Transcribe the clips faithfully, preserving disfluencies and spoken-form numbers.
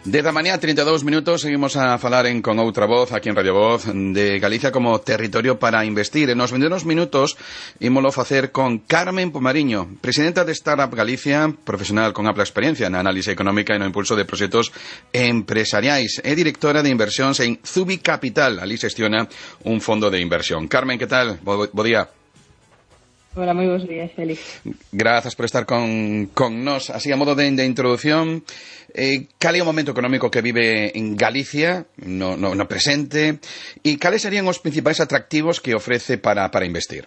Desde a mañá, trinta e dous minutos, seguimos a falar en Con Outra Voz, aquí en Radio Voz, de Galicia como territorio para investir. En os vindeiros minutos, ímolo facer con Carmen Pomariño, presidenta de Startup Galicia, profesional con ampla experiencia na análise económica e no impulso de proxectos empresariais. É directora de inversións en Zubi Capital, ali xestiona un fondo de inversión. Carmen, que tal? Bo, bo día. Hola, moi bons días, Félix. Grazas por estar con, con nos. Así, a modo de, de introducción, eh, cal é o momento económico que vive en Galicia, no, no, no presente, e cales serían os principais atractivos que ofrece para, para investir?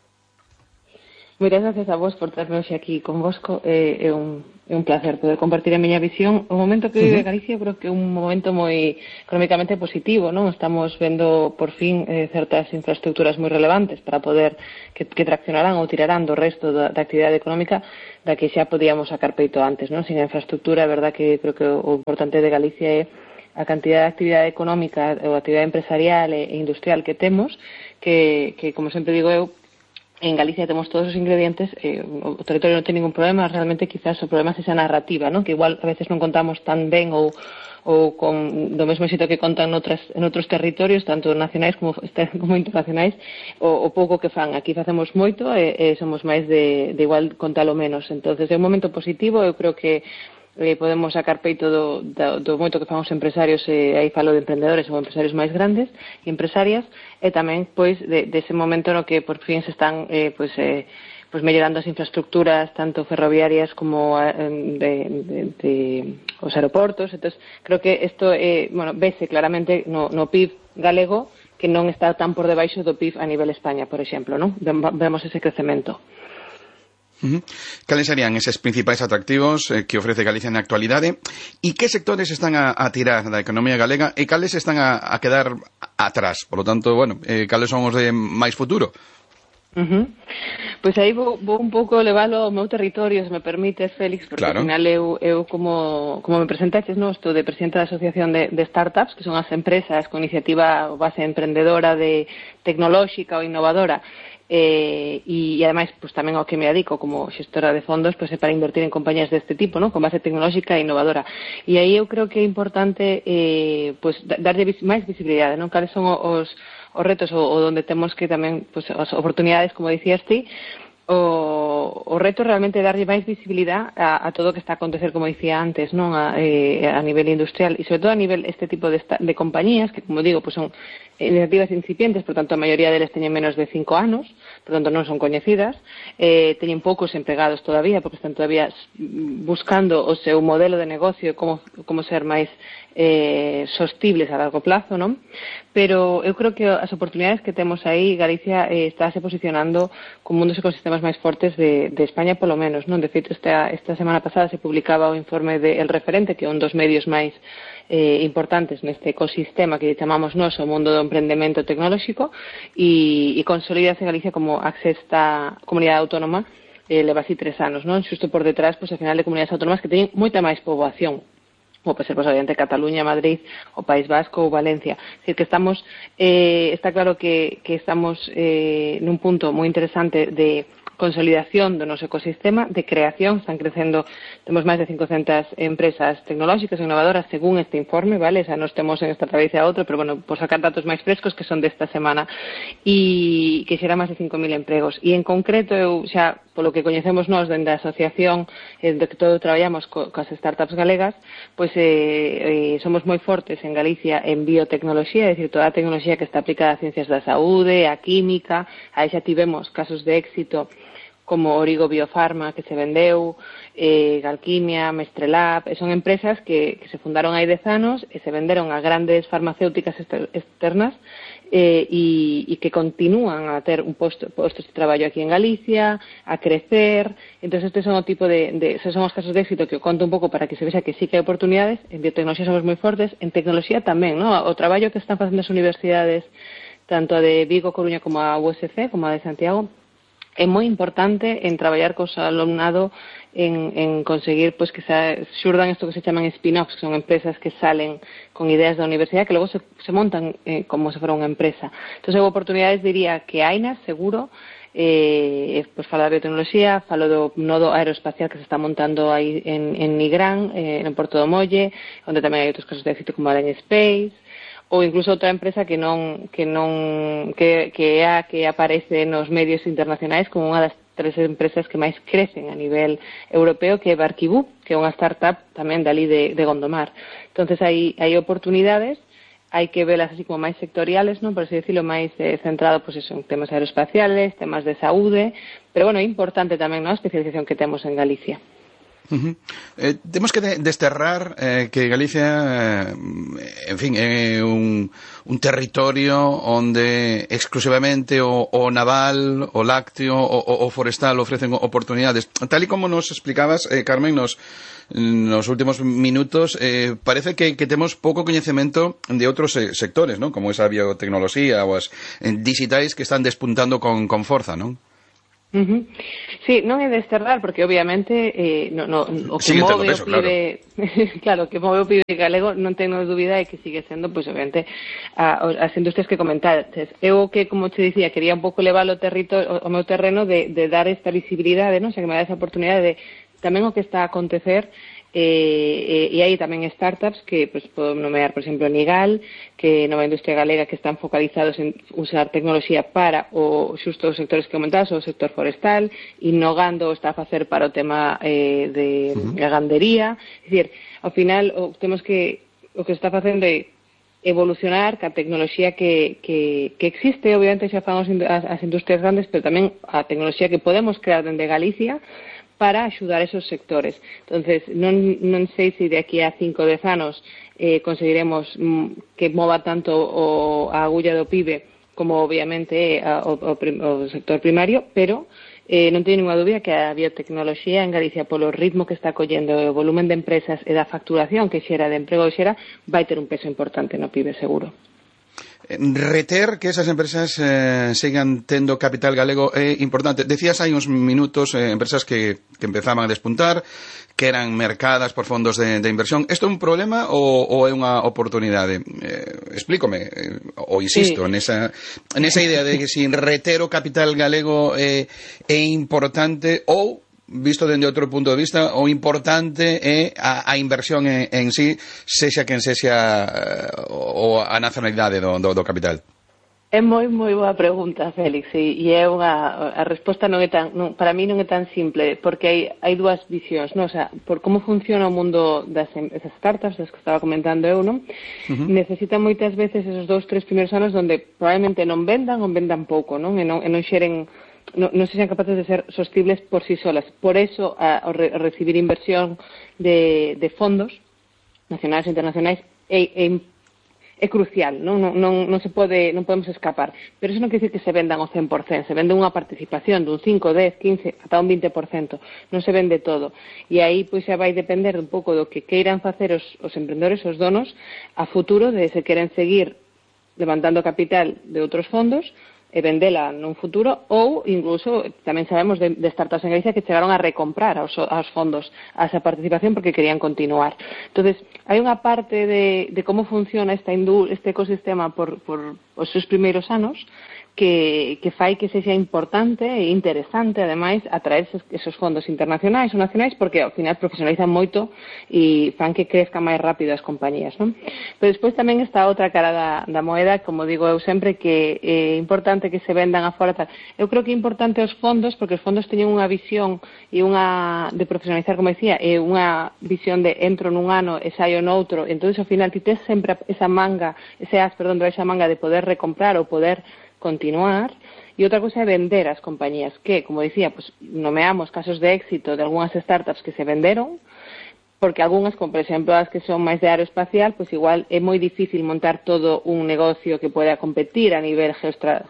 Moitas gracias a vos por terme hoxe aquí convosco. É, é, un, é un placer poder compartir a miña visión. O momento que vive uh-huh. Galicia creo que é un momento moi económicamente positivo, non? Estamos vendo por fin eh, certas infraestructuras moi relevantes para poder que, que traccionarán ou tirarán do resto da, da actividade económica da que xa podíamos sacar peito antes, non? Sin a infraestructura, é verdad que creo que o importante de Galicia é a cantidad de actividade económica ou actividade empresarial e industrial que temos, que, que como sempre digo eu, en Galicia temos todos os ingredientes, eh, o territorio non ten ningún problema, realmente quizás o problema é esa narrativa, ¿no? Que igual a veces non contamos tan ben ou, ou con do mesmo xeito que contan noutras, en outros territorios, tanto nacionais como, como internacionais, o, o pouco que fan. Aquí facemos moito e, e somos máis de, de igual contalo menos. Entonces é un momento positivo, eu creo que Eh, podemos sacar peito do, do, do moito que fan os empresarios, eh, aí falo de emprendedores ou empresarios máis grandes e empresarias, e tamén pois de, de ese momento no que por fin se están eh, pois, eh, pois mellorando as infraestructuras tanto ferroviarias como eh, de, de, de os aeroportos. Entonces creo que isto eh, bueno, vese claramente no, no P I B galego que non está tan por debaixo do P I B a nivel España, por exemplo, non? Vemos ese crecemento. Uh-huh. Cales serían eses principais atractivos eh, que ofrece Galicia na actualidade e que sectores están a, a tirar da economía galega e cales están a, a quedar atrás? Por lo tanto, bueno, eh, cales son os de máis futuro? Uh-huh. Pois aí vou, vou un pouco leválo ao meu territorio, se me permites, Félix, porque claro. Ao final eu, eu como, como me presentaches, no, estou de presidenta da Asociación de, de Startups, que son as empresas con iniciativa ou base emprendedora, de tecnolóxica ou innovadora, eh, e, e ademais pues, tamén ao que me dedico como xestora de fondos pues, é para invertir en compañías deste tipo, ¿no? Con base tecnolóxica e innovadora, e aí eu creo que é importante eh, pues, darlle vis- máis visibilidade, non? Cales son os, os retos ou, ou onde temos que tamén pues, as oportunidades, como dicías ti. O, o reto realmente é darlle máis visibilidade a, a todo o que está a acontecer, como dicía antes, non a, eh, a nivel industrial e sobre todo a nivel este tipo de, esta, de compañías que, como digo, pues son iniciativas incipientes, por tanto a maioría deles teñen menos de cinco anos, por tanto non son coñecidas, eh, teñen poucos empregados todavía porque están todavía buscando o seu modelo de negocio, como, como ser máis eh, sostibles a largo plazo, non? Pero eu creo que as oportunidades que temos aí, Galicia eh, estáse posicionando como un dos ecosistemas máis fortes de, de España, polo menos, non? De feito, esta, esta semana pasada se publicaba o informe de El Referente, que é un dos medios máis eh, importantes neste ecosistema que chamamos nós o mundo do emprendemento tecnolóxico, e, e consolídase Galicia como a sexta comunidade autónoma, eh, leva así tres anos, non? Xusto por detrás, pois, al final, de comunidades autónomas que teñen moita máis poboación, como pode ser, pues, obviamente, Cataluña, Madrid, o País Vasco ou Valencia. Es decir, que estamos, eh, está claro que, que estamos eh, nun punto moi interesante de consolidación do noso ecosistema, de creación, están crecendo, temos máis de cincocentas empresas tecnolóxicas e innovadoras según este informe, vale? O sea, nos temos en esta través a outro, pero bueno, por sacar datos máis frescos que son desta semana, e que xera máis de cinco mil empregos. E en concreto, eu xa, polo que coñecemos nós dende a asociación, eh, de que todo traballamos co, coas startups galegas, pois eh, eh, somos moi fortes en Galicia en biotecnoloxía, é dicir, toda a tecnoloxía que está aplicada a ciencias da saúde, a química, aí xa tivemos casos de éxito como Origo Biofarma, que se vendeu, eh, Galquimia, Mestrelab, son empresas que, que se fundaron hai dez anos e se venderon a grandes farmacéuticas externas eh, e, e que continúan a ter un posto, postos de traballo aquí en Galicia, a crecer. Entón, estes son o tipo de, de esos son os casos de éxito que eu conto un pouco para que se vexa que sí que hai oportunidades. En biotecnoloxía somos moi fortes, en tecnoloxía tamén, ¿no? O traballo que están facendo as universidades, tanto a de Vigo, Coruña, como a U S C, como a de Santiago, é moi importante en traballar cos alumnado en, en conseguir pues, que se xurdan isto que se chaman spin-offs, que son empresas que salen con ideas da universidade que logo se, se montan eh, como se fora unha empresa. Entón, houve oportunidades, diría, que hainas, seguro, eh, pois falo da biotecnoloxía, falo do nodo aeroespacial que se está montando aí en, en Nigrán, eh, en Porto do Molle, onde tamén hai outros casos de éxito como Allen Space, ou incluso outra empresa que non que non que, que é a que aparece nos medios internacionais como unha das tres empresas que máis crecen a nivel europeo, que é Barquibú, que é unha startup tamén dali de, de Gondomar. Entonces hai, hai oportunidades, hai que velas así como máis sectoriales, non, por así decirlo, máis eh, centrado pois eso, en temas aeroespaciales, temas de saúde, pero bueno, é importante tamén, non, a especialización que temos en Galicia. Uh-huh. Eh, temos que de desterrar eh, que Galicia, eh, en fin, é un, un territorio onde exclusivamente o, o naval, o lácteo, o, o forestal ofrecen oportunidades. Tal y como nos explicabas, eh, Carmen, nos nos últimos minutos, eh, parece que, que temos pouco coñecemento de outros eh, sectores, ¿no? Como esa biotecnoloxía ou as eh, digitais que están despuntando con, con forza, non? Uh-huh. Sí, non é desterrar, porque obviamente eh, no, no, o que sigue move peso, o pibe claro. claro, o que move o pibe galego non tenho dúbida é que sigue sendo, pois obviamente a, as industrias que comentaste. Eu que, como te dicía, quería un pouco levar o territorio, o meu terreno de, de dar esta visibilidade, non? O sea, que me dá esa oportunidade de tamén o que está a acontecer, eh, e hai tamén startups que pues, podo nomear, por exemplo, Nigal, que nova industria galega que están focalizados en usar tecnoloxía para o xusto os sectores que comentados, o sector forestal, Innogando está a facer para o tema eh, de uh-huh. gandería. É dicir, ao final, o, temos que o que está facendo é evolucionar ca tecnoloxía que, que, que existe, obviamente xa fan as, as industrias grandes, pero tamén a tecnoloxía que podemos crear dende Galicia para axudar esos sectores. Entonces, non, non sei se de aquí a cinco ou dez anos eh, conseguiremos mm, que mova tanto o, a agulla do P I B como, obviamente, a, o, o, o sector primario, pero eh, non teño ninguna dúbida que a biotecnoloxía en Galicia, polo ritmo que está collendo o volumen de empresas e da facturación que xera, de emprego que xera, vai ter un peso importante no P I B, seguro. Reter que esas empresas eh, sigan tendo capital galego é importante. Decías hai uns minutos eh, empresas que, que empezaban a despuntar, que eran mercadas por fondos de, de inversión. Isto é un problema ou, ou é unha oportunidade? Eh, explícome, eh, ou insisto, sí. nesa, nesa idea de que si reter o capital galego é, é importante ou visto dende outro punto de vista, o importante é a, a inversión en, en sí, sexa quen sexa o a nacionalidade do, do, do capital. É moi, moi boa pregunta, Félix, e, e é unha, a resposta non é tan, non, para mí non é tan simple, porque hai, hai dúas visións, non? O sea, por como funciona o mundo das esas startups, das que estaba comentando eu, non? Uh-huh. Necesitan moitas veces esos dous, tres primeiros anos onde probablemente non vendan ou vendan pouco, non? E non, e non xeren No, non sexan capaces de ser sostibles por sí solas. Por eso, a, a, re, a recibir inversión de, de fondos nacionais e internacionais é, é, é crucial, non? Non, non, non se pode, non podemos escapar. Pero eso non quer dizer que se vendan o cen por cento, se vende unha participación dun cinco, dez, quince, ata un vinte por cento. Non se vende todo. E aí pois xa vai depender un pouco do que queiran facer os, os emprendedores, os donos, a futuro, de se queren seguir levantando capital de outros fondos e vendela nun futuro, ou incluso tamén sabemos de, de startups en Galicia que chegaron a recomprar aos, aos fondos a esa participación porque querían continuar. Entonces, hai unha parte de, de como funciona esta indú, este ecosistema por, por os seus primeiros anos que, que fai que sexa importante e interesante, ademais, atraer esos, esos fondos internacionais ou nacionais, porque ao final profesionalizan moito e fan que crezcan máis rápido as compañías, non? Pero despois tamén está outra cara da, da moeda, como digo eu sempre, que é importante que se vendan afora. Tal. Eu creo que é importante os fondos, porque os fondos teñen unha visión e unha de profesionalizar, como decía, e unha visión de entro nun ano e saio noutro, entón, ao final, ti tes sempre esa manga, ese as, perdón, esa manga de poder recomprar ou poder continuar, e outra cosa é vender as compañías, que, como dicía, pues, nomeamos casos de éxito de algunhas startups que se venderon, porque algunhas, como por exemplo as que son máis de aeroespacial, pues igual é moi difícil montar todo un negocio que poda competir a nivel geostra...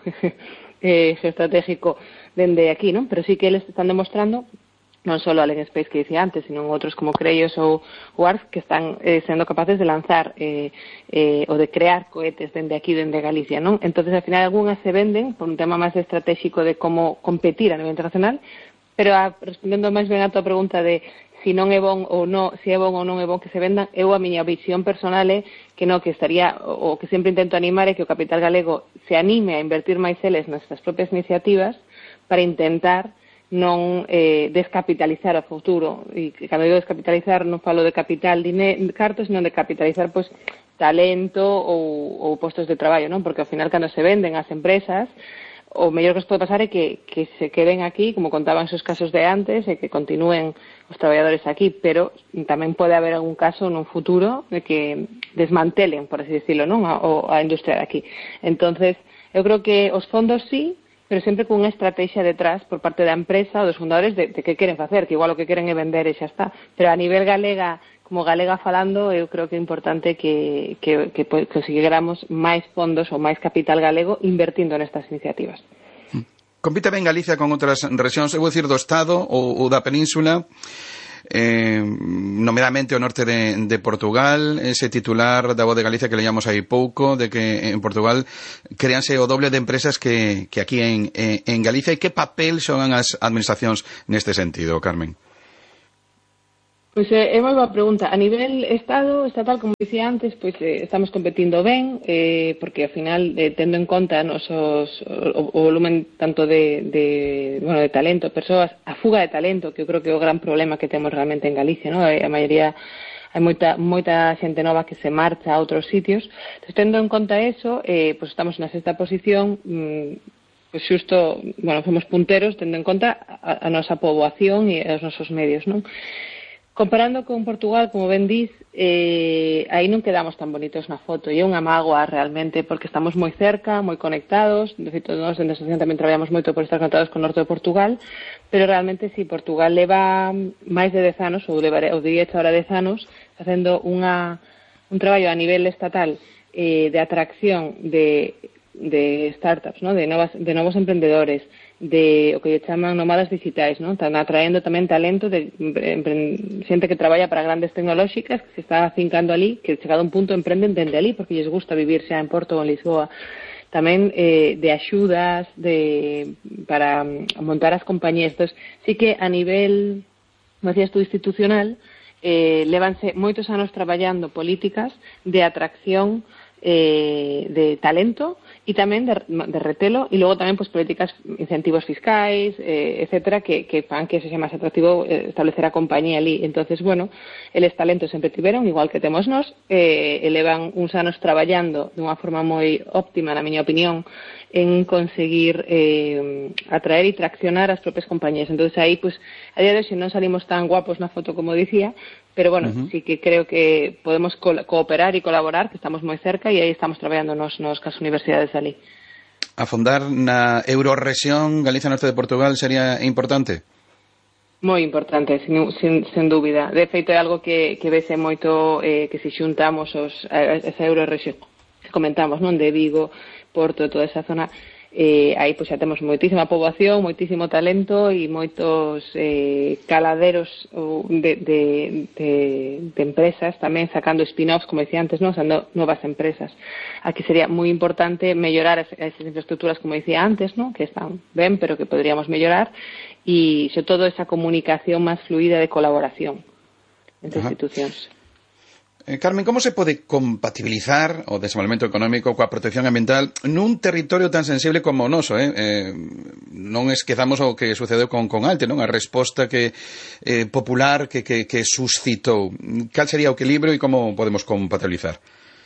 eh, geoestratégico dende aquí, non? Pero sí que eles están demostrando non só Allen Space que dicía antes, sino outros como Creios ou A R C que están eh, sendo capaces de lanzar eh, eh, ou de crear cohetes dende aquí, dende Galicia, non? Entonces, ao final, algunhas se venden por un tema máis estratégico de como competir a nivel internacional, pero a, respondendo máis ben a tua pregunta de si non é bon ou non, si é bon ou non é bon que se vendan, eu a miña visión personal é que non, que estaría, o que sempre intento animar é que o capital galego se anime a invertir máis eles nestas propias iniciativas, para intentar non eh, descapitalizar o futuro. E cando digo descapitalizar non falo de capital, dinero, cartos, senón de capitalizar pois, talento ou, ou postos de traballo, non? Porque ao final cando se venden as empresas, o mellor que os pode pasar é que, que se queden aquí, como contaban esos casos de antes, e que continúen os traballadores aquí, pero tamén pode haber algún caso nun futuro de que desmantelen, por así decirlo, non? A, a industria de aquí. Entonces, eu creo que os fondos sí, pero sempre con unha estrategia detrás por parte da empresa ou dos fundadores de, de que queren facer, que igual o que queren é vender e xa está. Pero a nivel galega, como galega falando, eu creo que é importante que, que, que conseguiramos máis fondos ou máis capital galego invertindo nestas iniciativas. Compite ben Galicia con outras rexións, eu vou dicir do Estado ou, ou da Península, eh, nomeadamente o norte de, de Portugal, ese titular da Voz de Galicia que leíamos aí pouco, de que en Portugal créanse o doble de empresas que, que aquí en, en Galicia. E que papel xogan as administracións neste sentido, Carmen? Pois é, é moi boa pregunta. A nivel Estado, estatal, como dicía antes, pois eh, estamos competindo ben, eh, porque ao final, eh, tendo en conta nosos, o, o volumen tanto de, de, bueno, de talento, persoas, a fuga de talento, que eu creo que é o gran problema que temos realmente en Galicia, ¿no? A maioría, hai moita, moita xente nova que se marcha a outros sitios. Entón, tendo en conta eso, eh, pois estamos na sexta posición, mm, pois xusto, bueno, somos punteros, tendo en conta a, a nosa poboación e os nosos medios, non? Comparando con Portugal, como ben dís, eh, aí non quedamos tan bonitos na foto, e é unha mágoa realmente, porque estamos moi cerca, moi conectados. De feito, nós en a asociación tamén traballamos moito por estar conectados con o norte de Portugal, pero realmente, si, Portugal leva máis de dez anos, ou, leva, ou diría ahora dez anos, facendo unha, un traballo a nivel estatal eh, de atracción de, de startups, ¿no? de, novas, de novos emprendedores, de o que chaman nómadas digitais, ¿no? Están atraendo tamén talento de xente que traballa para grandes tecnolóxicas que se está afincando ali, que chegado a un punto emprenden dende ali porque lles gusta vivir xa en Porto ou en Lisboa. Tamén eh, de axudas de, para montar as compañías. Entón, sí que a nivel, como decías tú, institucional, eh, levanse moitos anos traballando políticas de atracción eh, de talento e tamén de, de retelo, e logo tamén pues, políticas, incentivos fiscais, eh, etcétera, que, que fan que se sea máis atractivo eh, establecer a compañía ali. Entonces, bueno, eles talentos sempre tiveron, igual que temos nós, eh, elevan uns anos traballando dunha forma moi óptima, na miña opinión, en conseguir eh, atraer e traccionar as propias compañías. Entonces, aí, pues, a día de hoxe non salimos tan guapos na foto como dicía, pero, bueno, uh-huh. sí que creo que podemos co- cooperar e colaborar, que estamos moi cerca, e aí estamos traballando nos, nos cas universidades ali. Afondar na Eurorrexión Galicia Norte de Portugal sería importante? Moi importante, sin, sin, sin dúbida. De feito, é algo que, que vese moito eh, que se xuntamos os, a, a esa Eurorrexión que comentamos, non? De Vigo, Porto, toda esa zona. Eh, aí pois xa temos moitísima poboación, moitísimo talento e moitos eh, caladeros de, de, de, de empresas tamén sacando spin-offs, como decía antes, non? Sacando novas empresas. Aquí sería moi importante mellorar esas infraestructuras, como decía antes, non? Que están ben, pero que podríamos mellorar, e sobre todo esa comunicación máis fluida de colaboración entre Ajá. institucións. Eh, Carmen, como se pode compatibilizar o desenvolvemento económico coa protección ambiental nun territorio tan sensible como o noso? Eh? Eh, non esquezamos o que sucedeu con, con Alte, non? A resposta que eh, popular que, que, que suscitou. Cal sería o equilibrio e como podemos compatibilizar?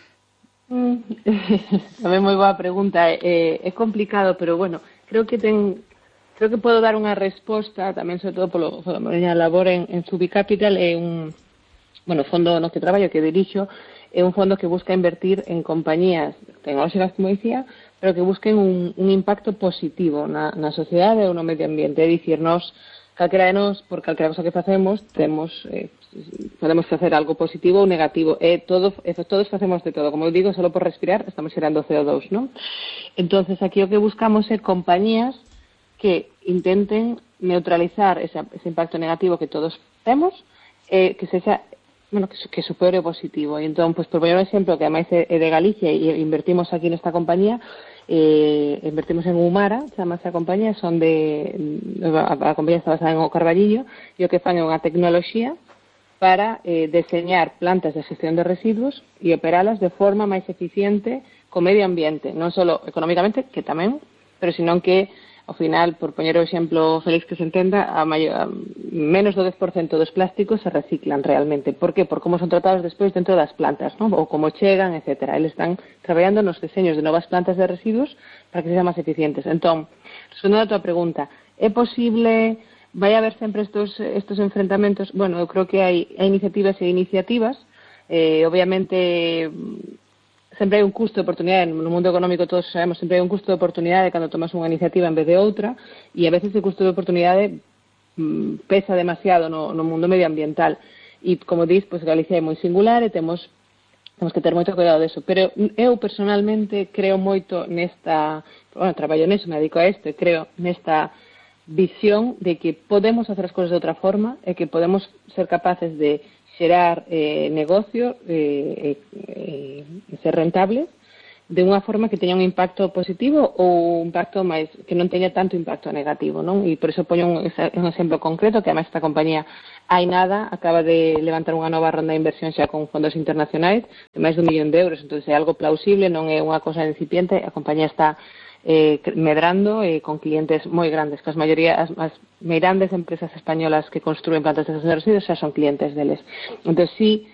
Mm, tamén moi boa pregunta. Eh, é complicado, pero bueno, creo que ten... Creo que podo dar unha resposta tamén, sobre todo polo, polo miña labor en, en Zubi Capital, é un... Bueno, o fondo no que traballo, que dirixo, é un fondo que busca invertir en compañías tecnolóxicas, como dicía, pero que busquen un, un impacto positivo na, na sociedade ou no medio ambiente. É dicir, nós, calquera de nós, por calquera cosa que facemos, temos, eh, podemos facer algo positivo ou negativo. E todo, e todos facemos de todo. Como eu digo, solo por respirar estamos xerando C O dos, non? Entonces, aquí o que buscamos é compañías que intenten neutralizar ese, ese impacto negativo que todos temos, eh, que sexa bueno, que, que supere o positivo. E entón, pues, por poner un exemplo, que ademais é de Galicia e invertimos aquí nesta compañía, eh, invertimos en Umara, chamase a compañía, son de, a, a compañía está basada en O Carballiño, e o que fan é unha tecnoloxía para eh, deseñar plantas de xestión de residuos e operalas de forma máis eficiente co medio ambiente, non só económicamente, que tamén, pero senón que ao final, por poñer o exemplo Félix que se entenda, a, maior, a menos do dez por cento dos plásticos se reciclan realmente. Por que? Por como son tratados despois dentro das plantas, ¿no? Ou como chegan, etcétera. Eles están traballando nos diseños de novas plantas de residuos para que sexan máis eficientes. Entón, respondendo a tua pregunta, é posible, vai haber sempre estos, estos enfrentamentos? Bueno, eu creo que hai, hai iniciativas e iniciativas. Eh, obviamente, sempre hai un custo de oportunidade, no mundo económico todos sabemos, sempre hai un custo de oportunidade cando tomas unha iniciativa en vez de outra, e a veces o custo de oportunidade mm, pesa demasiado no, no mundo medioambiental, e como dis, pues, Galicia é moi singular e temos, temos que ter moito cuidado deso, pero eu personalmente creo moito nesta, bueno, traballo neso, me dedico a isto, e creo nesta visión de que podemos hacer as cousas de outra forma e que podemos ser capaces de xerar eh, negocio e eh, eh, ser rentables de unha forma que teña un impacto positivo ou un impacto máis que non teña tanto impacto negativo, non? E por iso poño un, un exemplo concreto que además esta compañía hai nada, acaba de levantar unha nova ronda de inversión xa con fondos internacionais de máis dun millón de euros, entón é algo plausible, non é unha cosa incipiente, a compañía está eh, medrando eh, con clientes moi grandes, que as maioría, as, as grandes empresas españolas que construen plantas de gestión de residuos xa son clientes deles. Entón, sí,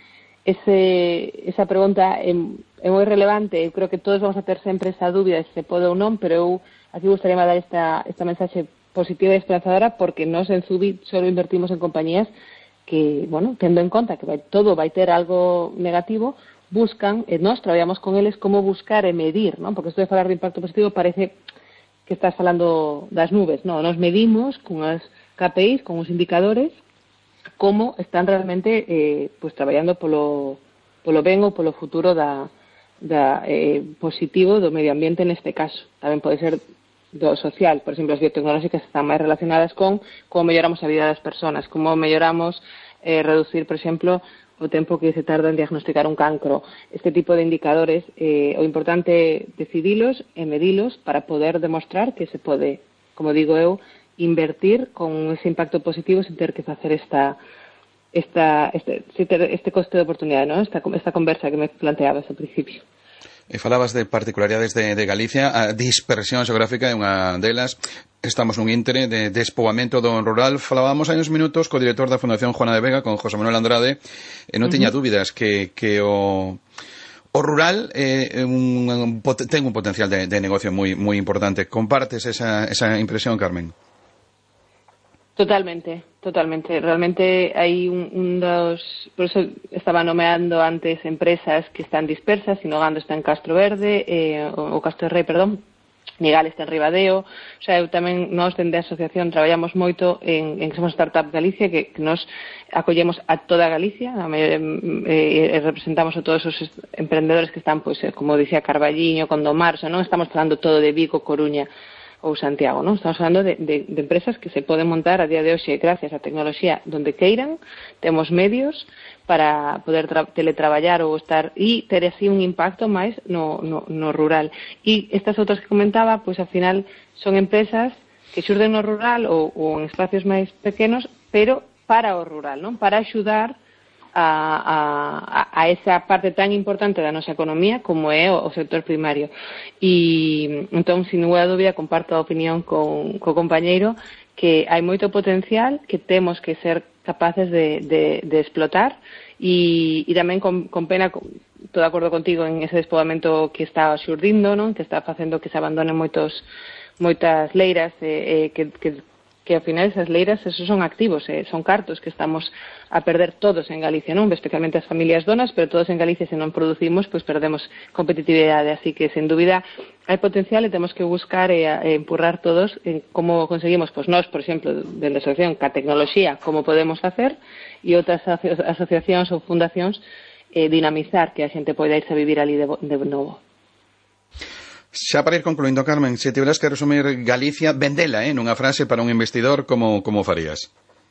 ese, esa pregunta é, é moi relevante, eu creo que todos vamos a ter sempre esa dúbida se se pode ou non, pero eu aquí gustaría dar esta, esta mensaxe positiva e esperanzadora porque nós en Zubi só invertimos en compañías que, bueno, tendo en conta que vai, todo vai ter algo negativo, buscan, e nós traballamos con eles como buscar e medir, non? Porque isto de falar de impacto positivo parece que estás falando das nubes, non? Nos medimos con as K P Is, con os indicadores, como están realmente eh, pues, traballando polo, polo ben ou polo futuro da, da eh, positivo do medio ambiente neste caso. Tamén pode ser do social, por exemplo, as biotecnolóxicas están máis relacionadas con como melloramos a vida das persoas, como melloramos eh, reducir, por exemplo, o tempo que se tarda en diagnosticar un cancro. Este tipo de indicadores, eh, o importante é decidilos e medilos para poder demostrar que se pode, como digo eu, invertir con ese impacto positivo sin ter que facer esta, esta, este, este coste de oportunidade, ¿no? esta, esta conversa que me planteabas ao principio. E falabas de particularidades de, de Galicia, a dispersión xeográfica é unha delas. Estamos nun íntere de despoboamento do rural. Falábamos hai uns minutos co director da Fundación Juana de Vega, con José Manuel Andrade, e non uh-huh. tiña dúbidas que, que o, o rural eh, un, un, ten un potencial de, de negocio moi, moi importante. Compartes esa, esa impresión, Carmen? Totalmente, totalmente. Realmente hai un, un dos... Por eso estaba nomeando antes empresas que están dispersas, Sinogando está en Castro Verde, eh, o Castro Rei, perdón, Nigal está en Ribadeo. O sea, eu tamén, nós dende a asociación traballamos moito en, en que somos Startup Galicia, que, que nos acollemos a toda Galicia, a mayor, eh, eh, representamos a todos os emprendedores que están, pois, pues, como dicía Carballiño, Condomar, o sea, non estamos falando todo de Vigo, Coruña ou Santiago, non? Estamos falando de, de, de empresas que se poden montar a día de hoxe gracias á tecnoloxía donde queiran, temos medios para poder teletraballar ou estar e ter así un impacto máis no, no, no rural. E estas outras que comentaba, pois ao final son empresas que xurden no rural ou, ou en espacios máis pequenos, pero para o rural, non? Para axudar A, a, a esa parte tan importante da nosa economía como é o, o sector primario. E entón, sin ninguna dúbida, comparto a opinión con co compañeiro que hai moito potencial que temos que ser capaces de, de, de explotar e, e tamén con, con pena, estou de acordo contigo en ese despoboamento que está xurdindo, non? Que está facendo que se abandonen moitos moitas leiras eh, eh, que, que que ao final esas leiras, esos son activos, eh, son cartos que estamos a perder todos en Galicia, non? Especialmente as familias donas, pero todos en Galicia, se non producimos, pois perdemos competitividade, así que, sen dúbida, hai potencial e temos que buscar e, e empurrar todos en como conseguimos, pois nós, por exemplo, dende a asociación, ca tecnoloxía, como podemos facer, e outras aso asociacións ou fundacións eh, dinamizar que a xente poida irse a vivir ali de, de novo. Xa para ir concluindo, Carmen, se tiveras que resumir Galicia, vendela, eh, nunha frase para un investidor, como, como farías?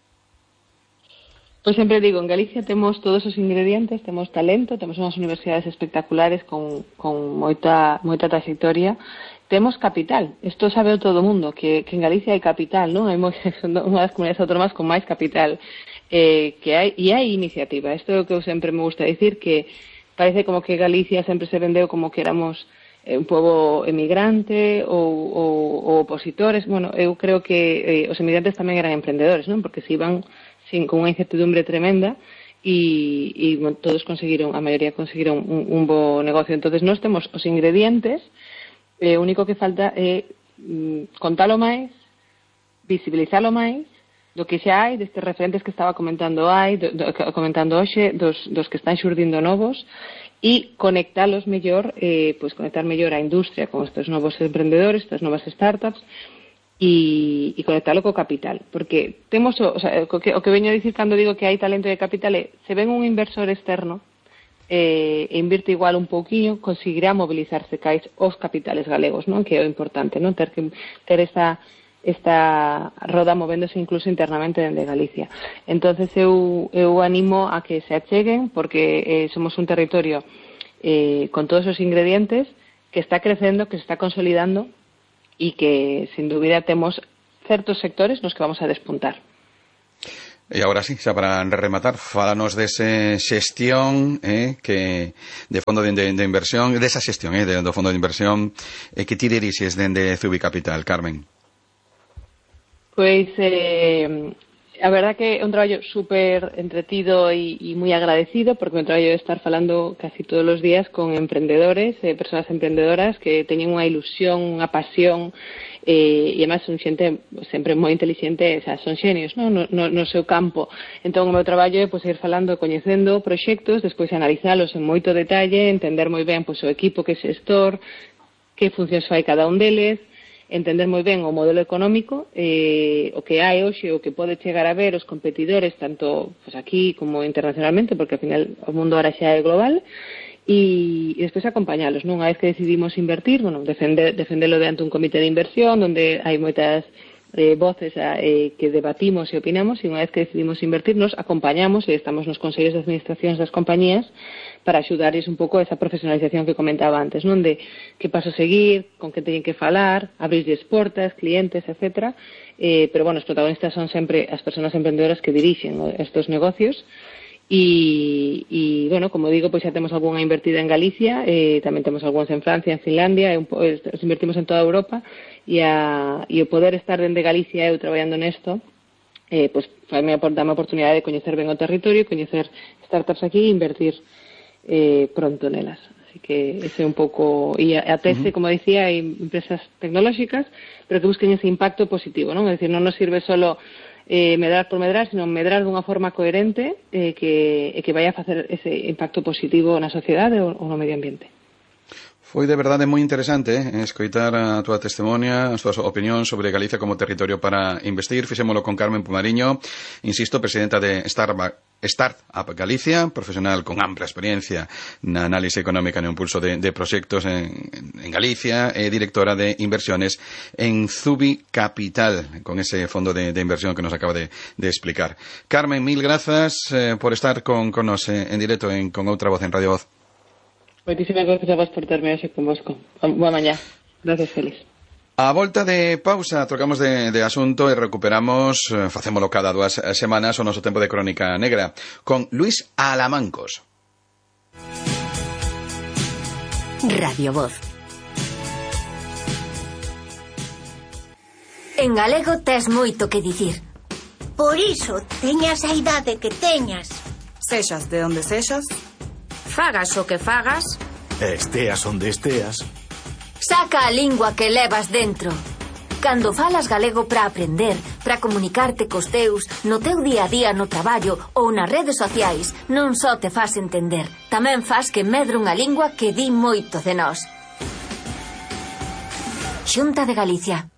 Pois sempre digo, en Galicia temos todos os ingredientes, temos talento, temos unhas universidades espectaculares con, con moita, moita trayectoria, temos capital. Isto sabe todo o mundo, que, que en Galicia hai capital, non? Hai unha das comunidades autónomas con máis capital eh, que hai, e hai iniciativa. Isto é o que eu sempre me gusta dicir, que parece como que Galicia sempre se vendeu como que éramos eh, un pobo emigrante ou, ou, ou opositores. Bueno, eu creo que eh, os emigrantes tamén eran emprendedores, non? Porque se iban sin, con unha incertidumbre tremenda e, e bueno, todos conseguiron, a maioría conseguiron un, un bo negocio. Entonces nós temos os ingredientes, eh, o único que falta é mm, contalo máis, visibilizalo máis, do que xa hai, destes referentes que estaba comentando hai, do, do, comentando hoxe, dos, dos que están xurdindo novos, e conectalos mellor, eh, pues conectar mellor a industria con estes novos emprendedores, estas novas startups, e, e conectalo co capital. Porque temos, o, o, sea, o, que, o que veño a dicir cando digo que hai talento de capital é, se ven un inversor externo, eh, e invirte igual un pouquiño, conseguirá mobilizarse cais os capitales galegos, non? Que é o importante, non? Ter que ter esa esta roda movéndose incluso internamente dende Galicia. Entonces eu, eu animo a que se acheguen, porque eh, somos un territorio eh, con todos os ingredientes que está crecendo, que se está consolidando e que, sin dúbida, temos certos sectores nos que vamos a despuntar. E agora sí, xa para rematar, fálanos dese xestión eh, que de fondo de, de, de inversión, desa xestión eh, de, do fondo de inversión eh, que ti dirixes dende Zubi Capital, Carmen. Pois, eh, a verdad que é un traballo super entretido e, e moi agradecido, porque é un traballo de estar falando casi todos os días con emprendedores, eh, persoas emprendedoras que teñen unha ilusión, unha pasión, eh, e además son xente sempre moi inteligente, o sea, son xenios, no? No, no, no seu campo. Entón, o meu traballo é pois, ir falando, coñecendo proxectos, despois analizalos en moito detalle, entender moi ben pois, o equipo que é xestor, que funcións fai cada un deles, entender moi ben o modelo económico, eh, o que hai hoxe, o que pode chegar a ver os competidores, tanto pues, aquí como internacionalmente, porque ao final o mundo ahora xa é global, e, e despois acompañalos, non? Unha vez que decidimos invertir, bueno, defender, defendelo diante un comité de inversión, onde hai moitas eh, voces a, eh, que debatimos e opinamos, e unha vez que decidimos invertir, nos acompañamos e estamos nos consellos de administracións das compañías para axudarles un pouco a esa profesionalización que comentaba antes, non? De que paso seguir, con que teñen que falar, abrirlles portas, clientes, etcétera. Eh, pero, bueno, os protagonistas son sempre as persoas emprendedoras que dirixen, ¿no?, estos negocios. E, e, bueno, como digo, pois xa temos algunha invertida en Galicia, eh, tamén temos algúns en Francia, en Finlandia, e un, os invertimos en toda Europa, e, a, e o poder estar dende Galicia eu traballando nesto, eh, pois, dame a oportunidade de coñecer ben o territorio, coñecer startups aquí e invertir Eh, pronto nelas. Así que ese é un pouco, e a tese, uh-huh. como dicía, hai empresas tecnolóxicas, pero que busquen ese impacto positivo, non? É dicir, non nos sirve solo eh, medrar por medrar, sino medrar dunha forma coherente eh, que, que vai a facer ese impacto positivo na sociedade ou, ou no medio ambiente. Foi de verdade moi interesante eh, escoitar a túa testemunha, as túas opinións sobre Galicia como territorio para investir. Fixémolo con Carmen Pumariño, insisto, presidenta de Startup Galicia, profesional con ampla experiencia na análise económica e no impulso de, de proxectos en, en Galicia, e directora de inversiones en Zubi Capital, con ese fondo de, de inversión que nos acaba de, de explicar. Carmen, mil grazas eh, por estar con, con nos eh, en directo en, con Outra Voz en Radio Voz. Moitísimas gracias a vos por terme hoxe con vosco. Boa mañá. Gracias, Félix. A volta de pausa, trocamos de, de asunto e recuperamos, eh, facémolo cada dúas semanas, o noso tempo de Crónica Negra, con Luis Alamancos. Radio Voz. En galego tes moito que dicir. Por iso, teñas a idade que teñas. Sexas de onde sexas, Fagas o que fagas, esteas onde esteas, saca a lingua que levas dentro. Cando falas galego para aprender, para comunicarte cos teus, no teu día a día no traballo ou nas redes sociais, non só te fas entender, tamén fas que medre unha lingua que di moito de nós. Xunta de Galicia.